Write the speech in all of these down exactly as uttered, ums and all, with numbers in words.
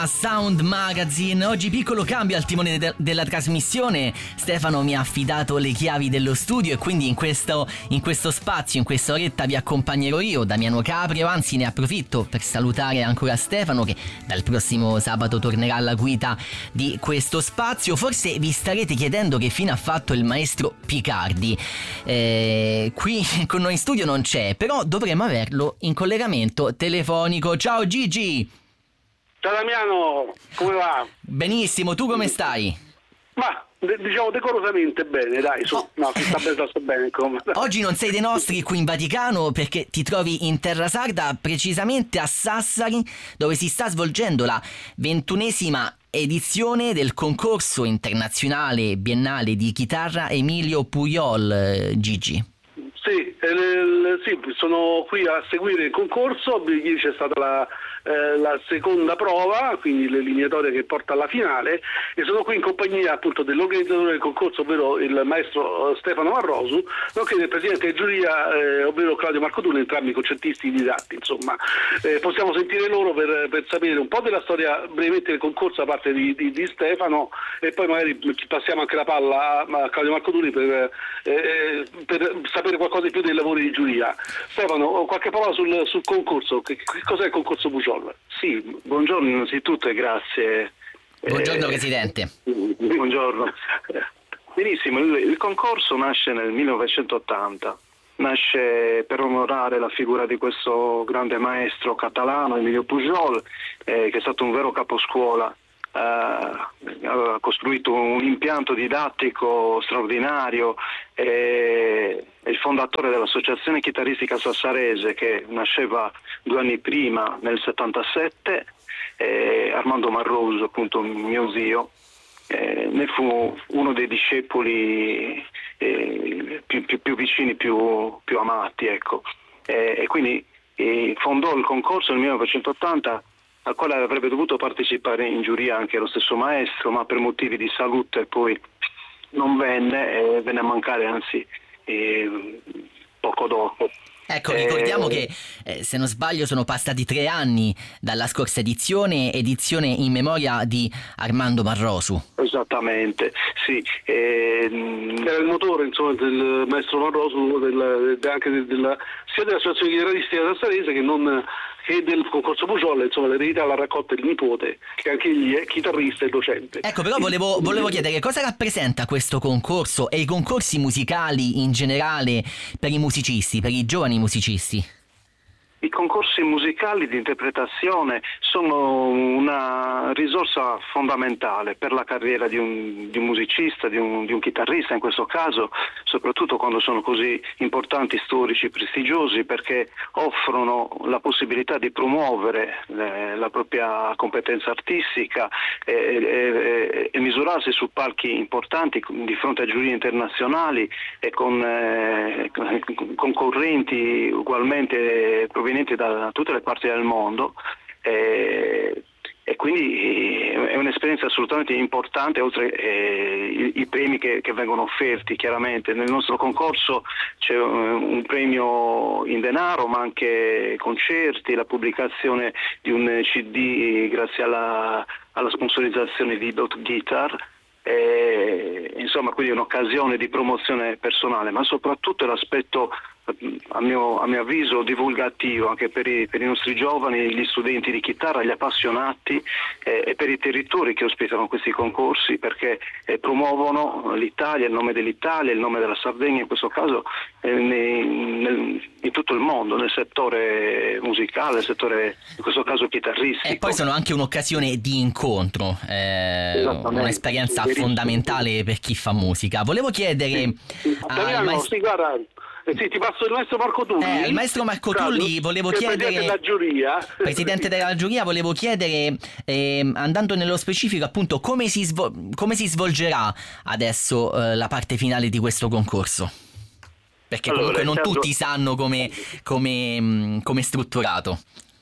Sound Magazine. Oggi piccolo cambio al timone de- della trasmissione. Stefano mi ha affidato le chiavi dello studio e quindi in questo, in questo spazio, in questa oretta vi accompagnerò io, Damiano Caprio. Anzi, ne approfitto per salutare ancora Stefano, che dal prossimo sabato tornerà alla guida di questo spazio. Forse vi starete chiedendo che fine ha fatto il maestro Picardi. eh, Qui con noi in studio non c'è, però dovremmo averlo in collegamento telefonico. Ciao Gigi. Ciao Damiano, come va? Benissimo, tu come stai? Ma diciamo decorosamente bene, dai, su. Oh. No, si sta bene, sta bene, come. Oggi non sei dei nostri qui in Vaticano perché ti trovi in terra sarda, precisamente a Sassari, dove si sta svolgendo la ventunesima edizione del concorso internazionale biennale di chitarra Emilio Pujol. Gigi. Sì, eh, sì, sono qui a seguire il concorso. Ieri c'è stata la, eh, la seconda prova, quindi l'eliminatoria che porta alla finale, e sono qui in compagnia appunto dell'organizzatore del concorso, ovvero il maestro Stefano Marrosu, nonché del presidente di giuria, eh, ovvero Claudio Marcotulli, entrambi concertisti disatti. Insomma, eh, possiamo sentire loro per, per sapere un po' della storia brevemente del concorso da parte di, di, di Stefano, e poi magari passiamo anche la palla a, a Claudio Marcotulli per, eh, per sapere qualcosa di più dei lavori di giuria. Stefano, qualche parola sul, sul concorso. Che, che cos'è il concorso Pujol? Sì, buongiorno innanzitutto e grazie. Buongiorno eh, Presidente. Buongiorno. Benissimo, il, il concorso nasce nel millenovecentottanta, nasce per onorare la figura di questo grande maestro catalano, Emilio Pujol, eh, che è stato un vero caposcuola. Uh, ha costruito un impianto didattico straordinario, e è il fondatore dell'Associazione Chitarristica Sassarese, che nasceva due anni prima, nel settantasette. eh, Armando Marrosu, appunto mio zio, eh, ne fu uno dei discepoli eh, più, più, più vicini, più, più amati, ecco. eh, e quindi eh, fondò il concorso nel millenovecentottanta, al quale avrebbe dovuto partecipare in giuria anche lo stesso maestro, ma per motivi di salute poi non venne, e venne a mancare, anzi eh, poco dopo. Ecco, ricordiamo eh... che eh, se non sbaglio sono passati tre anni dalla scorsa edizione, edizione in memoria di Armando Marrosu. Esattamente, sì. Eh, Era il motore, insomma, del maestro Marrosu, del, del, anche del, della, sia dell'associazione chitarristica sassarese che non che del concorso Pujol, insomma, l'eredità la raccolta il nipote, che anche egli è chitarrista e docente. Ecco, però volevo, volevo chiedere cosa rappresenta questo concorso e i concorsi musicali in generale per i musicisti, per i giovani musicisti. I concorsi musicali di interpretazione sono una risorsa fondamentale per la carriera di un, di un musicista, di un, di un chitarrista in questo caso, soprattutto quando sono così importanti, storici, prestigiosi, perché offrono la possibilità di promuovere eh, la propria competenza artistica e, e, e misurarsi su palchi importanti di fronte a giurie internazionali e con eh, concorrenti ugualmente provenienti da tutte le parti del mondo, eh, e quindi è un'esperienza assolutamente importante, oltre eh, i, i premi che, che vengono offerti. Chiaramente nel nostro concorso c'è un, un premio in denaro, ma anche concerti, la pubblicazione di un C D grazie alla, alla sponsorizzazione di Dot Guitar. Eh, insomma, quindi è un'occasione di promozione personale, ma soprattutto l'aspetto, a mio, a mio avviso, divulgativo anche per i, per i nostri giovani, gli studenti di chitarra, gli appassionati, eh, e per i territori che ospitano questi concorsi, perché eh, promuovono l'Italia, il nome dell'Italia, il nome della Sardegna in questo caso, eh, nei, nel, in tutto il mondo, nel settore musicale, nel settore in questo caso chitarristico. E poi sono anche un'occasione di incontro, eh, un'esperienza fondamentale per chi fa musica. Volevo chiedere sì. Al maestro... sì, guarda, eh, sì, ti passo il maestro Marcotulli. Eh, il maestro Marcotulli volevo chiedere, presidente della giuria. Presidente della giuria, volevo chiedere, eh, andando nello specifico, appunto, come si, svol- come si svolgerà adesso eh, la parte finale di questo concorso? Perché allora, comunque non intanto... tutti sanno come è strutturato.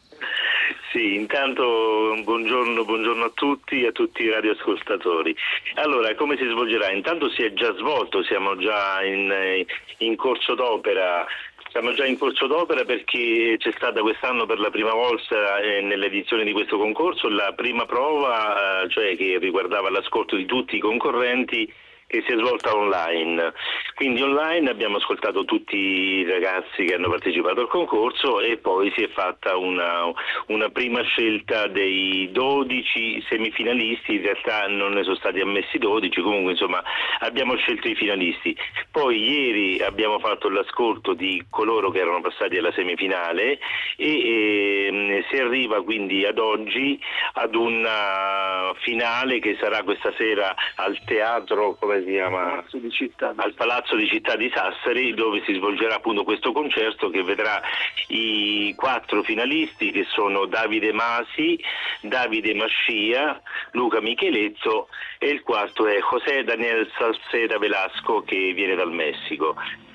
Sì, intanto buongiorno, buongiorno a tutti e a tutti i radioascoltatori. Allora, come si svolgerà? Intanto si è già svolto, siamo già in, in corso d'opera Siamo già in corso d'opera perché c'è stata quest'anno per la prima volta eh, nell'edizione di questo concorso la prima prova, eh, cioè che riguardava l'ascolto di tutti i concorrenti, che si è svolta online. Quindi online abbiamo ascoltato tutti i ragazzi che hanno partecipato al concorso e poi si è fatta una, una prima scelta dei dodici semifinalisti, in realtà non ne sono stati ammessi dodici, comunque insomma abbiamo scelto i finalisti. Poi ieri abbiamo fatto l'ascolto di coloro che erano passati alla semifinale e, e si arriva quindi ad oggi ad una finale che sarà questa sera al teatro, come si chiama? Palazzo di Città. Al Palazzo di Città di Sassari, dove si svolgerà appunto questo concerto che vedrà i quattro finalisti, che sono Davide Masi, Davide Mascia, Luca Michelezzo, e il quarto è José Daniel Salceda Velasco, che viene dal Messico.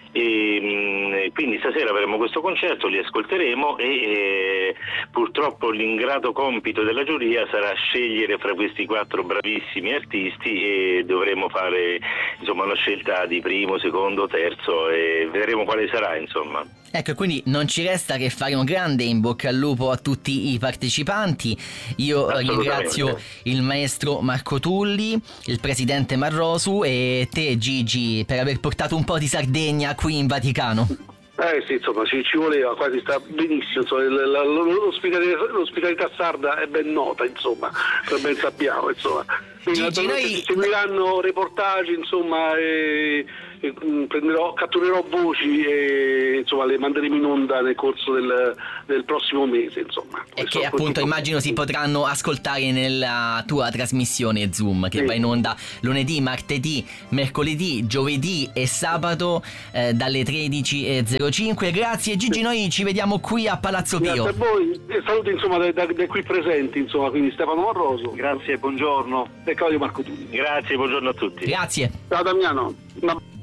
E, quindi stasera avremo questo concerto, li ascolteremo e, e purtroppo l'ingrato compito della giuria sarà scegliere fra questi quattro bravissimi artisti e dovremo fare insomma una scelta di primo, secondo, terzo e vedremo quale sarà, insomma. Ecco, quindi non ci resta che fare un grande in bocca al lupo a tutti i partecipanti. Io ringrazio il maestro Marco Tulli, il presidente Marrosu e te Gigi per aver portato un po' di Sardegna qui in Vaticano. Eh sì, insomma, ci, ci voleva, quasi sta benissimo, insomma, l- l- l'ospitalità, l'ospitalità sarda è ben nota, insomma, come ben sappiamo, insomma. Quindi Gigi, noi... ci seguiranno reportage, insomma, e, e prenderò, catturerò voci e insomma le manderemo in onda nel corso del, del prossimo mese, insomma. E che appunto immagino si potranno ascoltare nella tua trasmissione Zoom, che sì. va in onda lunedì, martedì, mercoledì, giovedì e sabato eh, dalle tredici e zero cinque. Grazie Gigi, noi ci vediamo qui a Palazzo Pio. Grazie a voi e saluti insomma da, da, da qui presenti, insomma, quindi Stefano Marroso. Grazie, buongiorno. E Claudio Marco Tulli. Grazie, buongiorno a tutti. Grazie. Ciao Damiano.